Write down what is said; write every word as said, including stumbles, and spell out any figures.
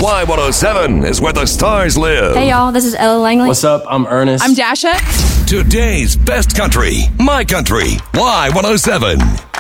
Y one oh seven is where the stars live. Hey, y'all, this is Ella Langley. What's up? I'm Ernest. I'm Dasha. Today's best country, My Country, Y one oh seven.